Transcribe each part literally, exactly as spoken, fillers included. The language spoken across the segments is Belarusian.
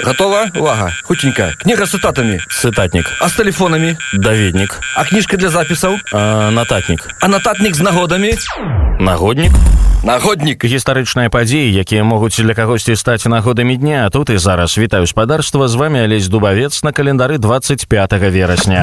Готова? Увага. Хутенько. Книга с цитатами. Цитатник. А с телефонами? Даведник. А книжка для записаў? А, нататник. А нататник з нагодамі? Нагодник. Нагодник. Гістарычныя падзеі, якія могуць для кагосьці стаць нагодамі дня. Тут і зараз. Вітаю спадарства. З вами Алесь Дубавец на календары двадцать пятого верасня.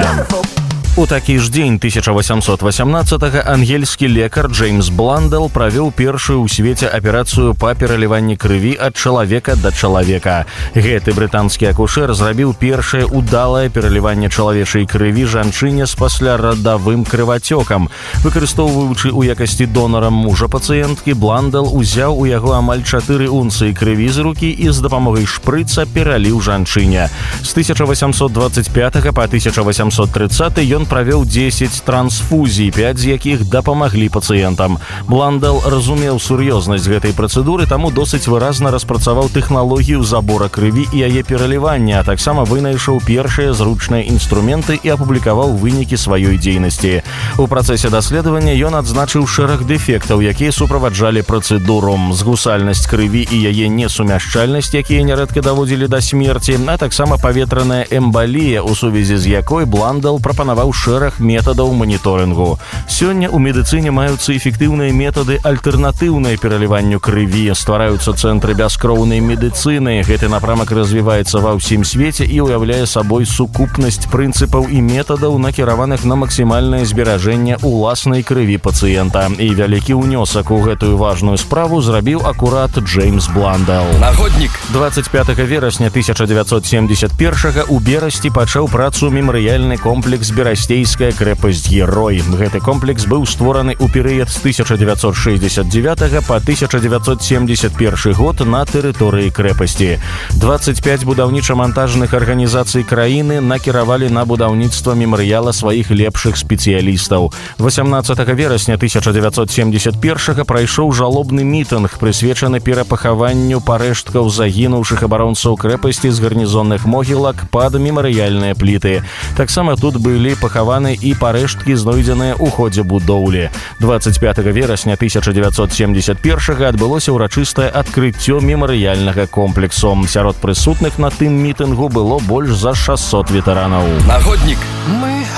У такі ж дзень тысяча восемьсот восемнадцатого ангельскі лекар Джеймс Бландел правёў першую ў свеце аперацыю па пераліванні крыві ад чалавека да чалавека. Гэты брытанскі акушэр зрабіў першае удалае пераліванне чалавечай крыві жанчыне з паслярадавым крывацёкам. Выкарыстоўваючы ў якасці донара мужа пацыенткі, Бландел узяў у яго амаль чатыры унцыі крыві з рукі і з дапамогай шпрыца пераліў жанчыне. З тысяча восемьсот двадцать пятого па тысяча восемьсот тридцатый ён правёў дзесяць трансфузій, пяць з якіх дапамаглі пацыентам. Бландел разумеў сур'ёзнасць гэтай працэдуры, таму досыць выразна распрацаваў тэхналогію забора крыві і яе пералівання, а таксама вынайшаў першыя зручныя інструменты і апублікаваў вынікі сваёй дзейнасці. У працэсе даследавання ён адзначыў шэраг дэфектаў, якія суправаджалі працэдуру: згусальнасць крыві і яе несумяшчальнасць, якія нярэдка даводзілі да смерці, а таксама паветраная эмбалія, у сувязі з якой Бландел прапанаваў шэраг метадаў маніторынгу. Сёння ў медыцыне маюцца эфектыўныя метады альтэрнатыўныя пераліванню крыві, ствараюцца цэнтры бяскроўнай медыцыны. Гэты напрамак развіваецца ва ўсім свеце і ўяўляе сабой сукупнасць прынцыпаў і метадаў, накіраваных на максімальнае зберажэнне ўласнай крыві пацыента. І вялікі ўнёсак у гэтую важную справу зрабіў акурат Джеймс Бландел. Нагодник. двадцать пятого верасня тысяча девятьсот семьдесят первого у Берасці пачаў працу мемарыяльны комплекс Берасцейская крэпасць Герой. Гэты комплекс быў створаны ў перыяд з тысяча девятьсот шестьдесят девятого па тысяча девятьсот семьдесят первый год на тэрыторыі крэпасці. двадцать пять будаўніча-мантажных арганізацый краіны накіравалі на будаўніцтва мемарыяла сваіх лепшых спецыялістаў. восемнадцатого верасня тысяча девятьсот семьдесят первого прайшоў жалобны мітынг, прысвечаны перапахаванню парэшткаў загінуўшых абаронцаў крэпасці з гарнізонных могілак пад мемарыяльныя пліты. Таксама тут былі пахаваны і парэшткі, знойдзеныя ў ходзе будоўлі. двадцать пятого верасня тысяча девятьсот семьдесят первого адбылося ўрачыстае адкрыццё мемарыяльнага комплексу. Сярод прысутных на тым мітынгу было больш за шестьсот ветэранаў. Нагодник. Мы